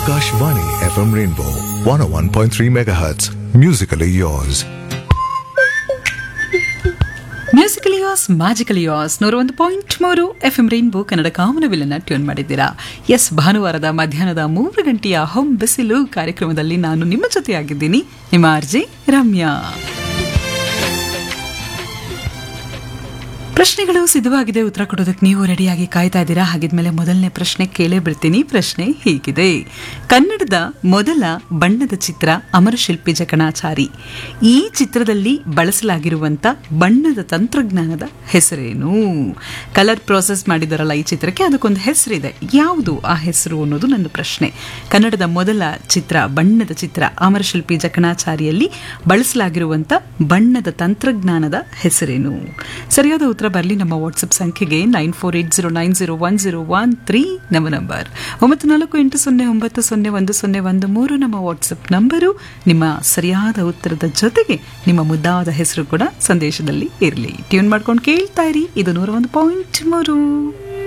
Akashvani FM Rainbow 101.3 MHz. Musically yours. Musically as magically as 101.3 FM rainbow Kannada ಕಾಮನಬಿಲ್ಲನ್ನ tune ಮಾಡಿದ್ದೀರಾ. S, ಭಾನುವಾರದ ಮಧ್ಯಾಹ್ನದ 3 ಗಂಟೆಯ ಹೊಂ ಬಿಸಿಲು ಕಾರ್ಯಕ್ರಮದಲ್ಲಿ ನಾನು ನಿಮ್ಮ ಜೊತೆಯಾಗಿದ್ದೀನಿ, ನಿಮ್ಮ ಆರ್ಜೆ ರಮ್ಯಾ. ಪ್ರಶ್ನೆಗಳು ಸಿದ್ಧವಾಗಿದೆ, ಉತ್ತರ ಕೊಡೋದಕ್ಕೆ ನೀವು ರೆಡಿಯಾಗಿ ಕಾಯ್ತಾ ಇದ್ದೀರಾ. ಹಾಗಿದ್ಮೇಲೆ ಮೊದಲನೇ ಪ್ರಶ್ನೆ ಕೇಳೇ ಬಿಡ್ತೀನಿ. ಪ್ರಶ್ನೆ ಹೀಗಿದೆ: ಕನ್ನಡದ ಮೊದಲ ಬಣ್ಣದ ಚಿತ್ರ ಅಮರಶಿಲ್ಪಿ ಜಕಣಾಚಾರಿ. ಈ ಚಿತ್ರದಲ್ಲಿ ಬಳಸಲಾಗಿರುವಂತ ಬಣ್ಣದ ತಂತ್ರಜ್ಞಾನದ ಹೆಸರೇನು? ಕಲರ್ ಪ್ರೋಸೆಸ್ ಮಾಡಿದಾರಲ್ಲ ಈ ಚಿತ್ರಕ್ಕೆ, ಅದಕ್ಕೊಂದು ಹೆಸರಿದೆ. ಯಾವುದು ಆ ಹೆಸರು ಅನ್ನೋದು ನನ್ನ ಪ್ರಶ್ನೆ. ಕನ್ನಡದ ಮೊದಲ ಚಿತ್ರ, ಬಣ್ಣದ ಚಿತ್ರ ಅಮರಶಿಲ್ಪಿ ಜಕಣಾಚಾರಿಯಲ್ಲಿ ಬಳಸಲಾಗಿರುವಂತ ಬಣ್ಣದ ತಂತ್ರಜ್ಞಾನದ ಹೆಸರೇನು? ಸರಿಯಾದ ಉತ್ತರ ಬರಲಿ ನಮ್ಮ ವಾಟ್ಸ್ಆಪ್ ಸಂಖ್ಯೆಗೆ 9480901013 ನಮ್ಮ ನಂಬರ್. 9480901013 ನಮ್ಮ ವಾಟ್ಸ್ಆಪ್ ನಂಬರು. ನಿಮ್ಮ ಸರಿಯಾದ ಉತ್ತರದ ಜೊತೆಗೆ ನಿಮ್ಮ ಮುದ್ದಾದ ಹೆಸರು ಕೂಡ ಸಂದೇಶದಲ್ಲಿ ಇರಲಿ. ಟ್ಯೂನ್ ಮಾಡ್ಕೊಂಡು ಕೇಳ್ತಾ ಇರಿ. ಇದು 101.3